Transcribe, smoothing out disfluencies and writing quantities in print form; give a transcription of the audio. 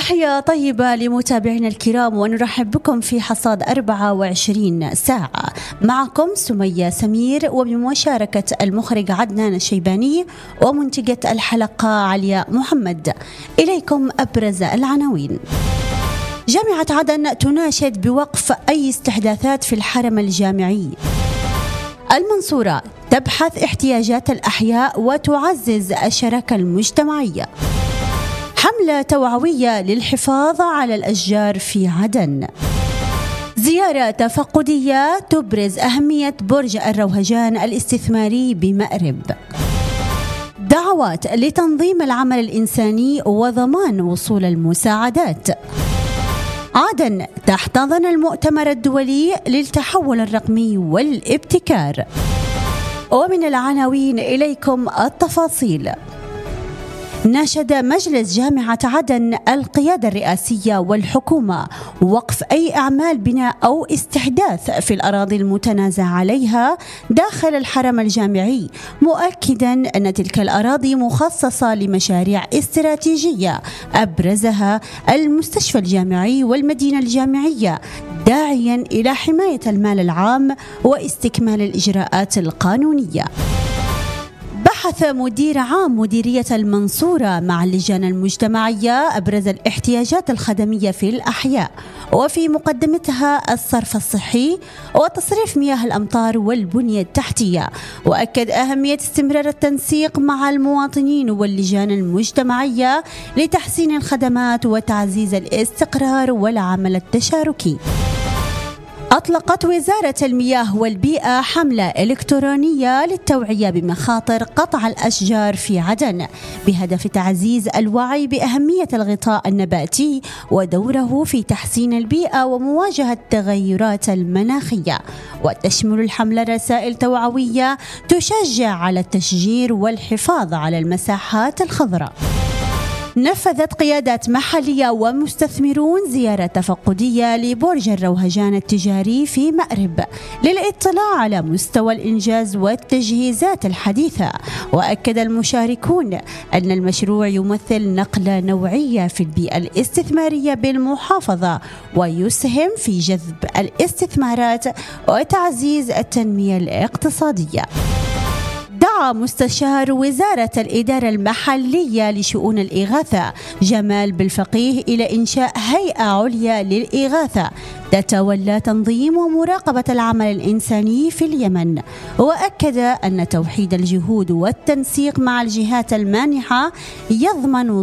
تحية طيبة لمتابعينا الكرام، ونرحب بكم في حصاد 24 ساعة. معكم سمية سمير، وبمشاركة المخرج عدنان الشيباني ومنتجة الحلقة علياء محمد. إليكم أبرز العناوين. جامعة عدن تناشد بوقف أي استحداثات في الحرم الجامعي. المنصورة تبحث احتياجات الأحياء وتعزز الشراكة المجتمعية. حملة توعوية للحفاظ على الأشجار في عدن. زيارة تفقدية تبرز أهمية برج الروهجان الاستثماري بمأرب. دعوات لتنظيم العمل الإنساني وضمان وصول المساعدات. عدن تحتضن المؤتمر الدولي للتحول الرقمي والابتكار. ومن العناوين إليكم التفاصيل. ناشد مجلس جامعة عدن القيادة الرئاسية والحكومة وقف أي أعمال بناء أو استحداث في الأراضي المتنازع عليها داخل الحرم الجامعي، مؤكدا أن تلك الأراضي مخصصة لمشاريع استراتيجية أبرزها المستشفى الجامعي والمدينة الجامعية، داعيا إلى حماية المال العام واستكمال الإجراءات القانونية. بحث مدير عام مديرية المنصورة مع اللجان المجتمعية أبرز الاحتياجات الخدمية في الأحياء، وفي مقدمتها الصرف الصحي وتصريف مياه الأمطار والبنية التحتية، وأكد أهمية استمرار التنسيق مع المواطنين واللجان المجتمعية لتحسين الخدمات وتعزيز الاستقرار والعمل التشاركي. أطلقت وزارة المياه والبيئة حملة إلكترونية للتوعية بمخاطر قطع الأشجار في عدن بهدف تعزيز الوعي بأهمية الغطاء النباتي ودوره في تحسين البيئة ومواجهة التغيرات المناخية. وتشمل الحملة رسائل توعوية تشجع على التشجير والحفاظ على المساحات الخضراء. نفذت قيادات محلية ومستثمرون زيارة تفقدية لبرج الروهجان التجاري في مأرب للاطلاع على مستوى الإنجاز والتجهيزات الحديثة. وأكد المشاركون أن المشروع يمثل نقلة نوعية في البيئة الاستثمارية بالمحافظة، ويسهم في جذب الاستثمارات وتعزيز التنمية الاقتصادية. دعا مستشار وزارة الإدارة المحلية لشؤون الإغاثة جمال بالفقيه إلى إنشاء هيئة عليا للإغاثة تتولى تنظيم ومراقبة العمل الإنساني في اليمن، وأكد أن توحيد الجهود والتنسيق مع الجهات المانحة يضمن